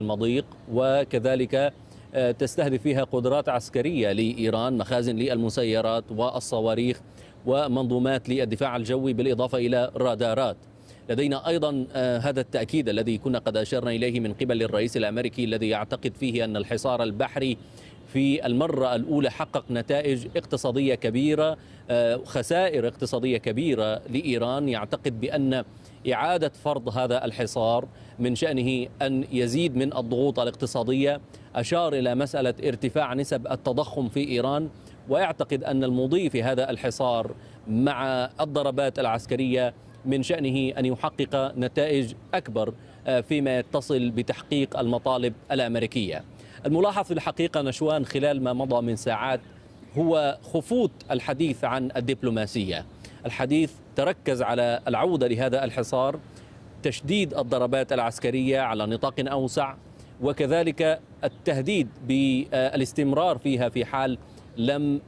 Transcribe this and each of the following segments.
المضيق، وكذلك تستهدف فيها قدرات عسكرية لإيران، مخازن للمسيرات والصواريخ ومنظومات للدفاع الجوي بالإضافة إلى رادارات. لدينا أيضا هذا التأكيد الذي كنا قد أشرنا إليه من قبل الرئيس الأمريكي، الذي يعتقد فيه أن الحصار البحري في المرة الأولى حقق نتائج اقتصادية كبيرة، خسائر اقتصادية كبيرة لإيران. يعتقد بأن إعادة فرض هذا الحصار من شأنه أن يزيد من الضغوط الاقتصادية. أشار إلى مسألة ارتفاع نسب التضخم في إيران، ويعتقد أن المضي في هذا الحصار مع الضربات العسكرية من شأنه أن يحقق نتائج أكبر فيما يتصل بتحقيق المطالب الأمريكية. الملاحظ في الحقيقة نشوان خلال ما مضى من ساعات هو خفوت الحديث عن الدبلوماسية. الحديث تركز على العودة لهذا الحصار، تشديد الضربات العسكرية على نطاق أوسع، وكذلك التهديد بالاستمرار فيها في حال لم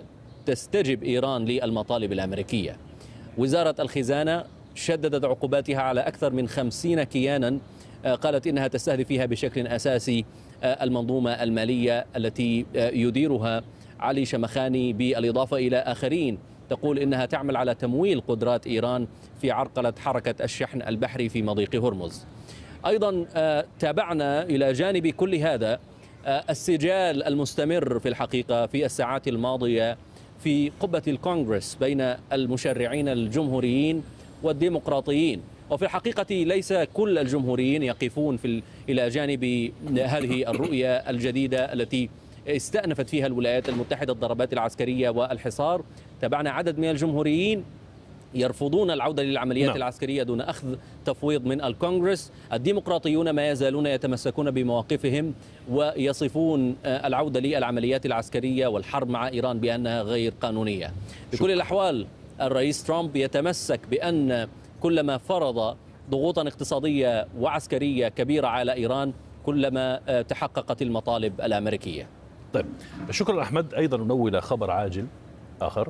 تستجب إيران للمطالب الأمريكية. وزارة الخزانة شددت عقوباتها على أكثر من 50 كيانا، قالت إنها تستهدف فيها بشكل أساسي المنظومة المالية التي يديرها علي شمخاني، بالإضافة إلى آخرين. تقول إنها تعمل على تمويل قدرات إيران في عرقلة حركة الشحن البحري في مضيق هرمز. أيضا تابعنا إلى جانب كل هذا السجال المستمر في الحقيقة في الساعات الماضية في قبة الكونغرس بين المشرعين الجمهوريين والديمقراطيين. وفي الحقيقة ليس كل الجمهوريين يقفون إلى جانب هذه الرؤية الجديدة التي استأنفت فيها الولايات المتحدة الضربات العسكرية والحصار. تابعنا عدد من الجمهوريين يرفضون العودة للعمليات العسكرية دون أخذ تفويض من الكونغرس. الديمقراطيون ما يزالون يتمسكون بمواقفهم ويصفون العودة للعمليات العسكرية والحرب مع إيران بأنها غير قانونية. بكل الأحوال الرئيس ترامب يتمسك بأن كلما فرض ضغوطا اقتصادية وعسكرية كبيرة على إيران كلما تحققت المطالب الأمريكية. طيب، شكرا أحمد. أيضا ننوه خبر عاجل آخر،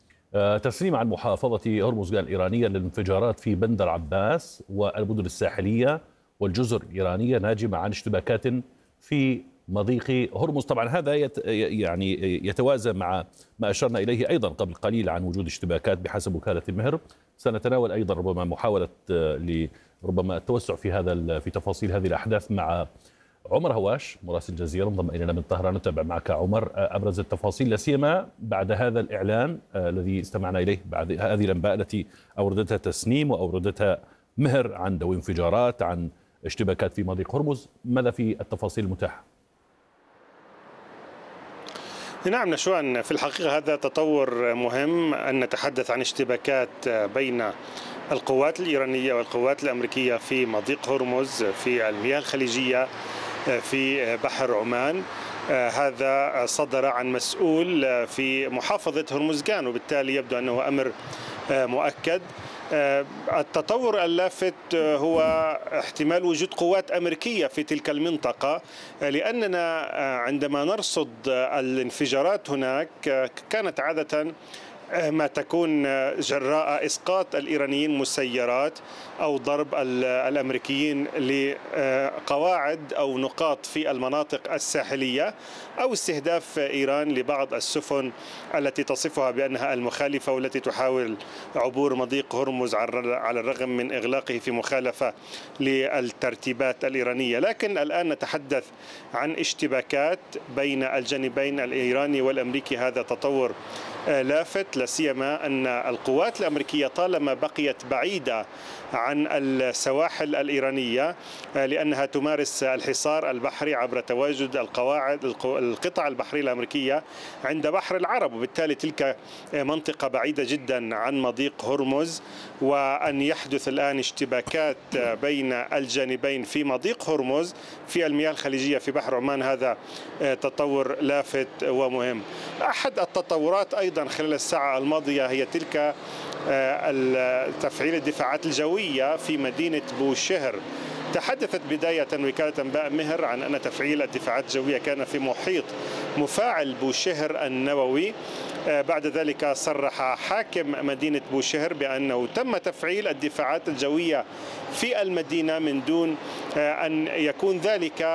تسليم عن محافظة هرمزغان الإيرانية للانفجارات في بندر عباس والمدن الساحلية والجزر الإيرانية ناجمة عن اشتباكات في مضيق هرمز. طبعا هذا يعني يتوازى مع ما أشرنا إليه أيضا قبل قليل عن وجود اشتباكات بحسب وكالة المهر. سنتناول أيضا ربما محاولة لربما التوسع في تفاصيل هذه الأحداث مع عمر هواش مراسل الجزيرة انضم إلينا من طهران. نتابع معك عمر أبرز التفاصيل، لا سيما بعد هذا الإعلان الذي استمعنا إليه، بعد هذه الأنباء التي أوردتها تسنيم وأوردتها مهر عن ذوي انفجارات، عن اشتباكات في مضيق هرمز. ماذا في التفاصيل المتاحة؟ نعم نشوان، في الحقيقة هذا تطور مهم أن نتحدث عن اشتباكات بين القوات الإيرانية والقوات الأمريكية في مضيق هرمز في المياه الخليجية في بحر عمان. هذا صدر عن مسؤول في محافظة هرمزغان، وبالتالي يبدو أنه أمر مؤكد. التطور اللافت هو احتمال وجود قوات أمريكية في تلك المنطقة، لأننا عندما نرصد الانفجارات هناك كانت عادة ما تكون جراء إسقاط الإيرانيين مسيرات أو ضرب الأمريكيين لقواعد أو نقاط في المناطق الساحلية، أو استهداف إيران لبعض السفن التي تصفها بأنها المخالفة والتي تحاول عبور مضيق هرمز على الرغم من إغلاقه في مخالفة للترتيبات الإيرانية. لكن الآن نتحدث عن اشتباكات بين الجانبين الإيراني والأمريكي. هذا تطور لافت، لا سيما أن القوات الأمريكية طالما بقيت بعيدة عن السواحل الإيرانية لأنها تمارس الحصار البحري عبر تواجد القطع البحرية الأمريكية عند بحر العرب، وبالتالي تلك منطقة بعيدة جدا عن مضيق هرمز. وأن يحدث الآن اشتباكات بين الجانبين في مضيق هرمز في المياه الخليجية في بحر عمان، هذا تطور لافت ومهم. أحد التطورات أيضا خلال الساعة الماضية هي تلك تفعيل الدفاعات الجوية في مدينة بوشهر تحدثت بداية وكالة أنباء مهر عن أن تفعيل الدفاعات الجوية كان في محيط مفاعل بوشهر النووي. بعد ذلك صرح حاكم مدينة بوشهر بأنه تم تفعيل الدفاعات الجوية في المدينة من دون أن يكون ذلك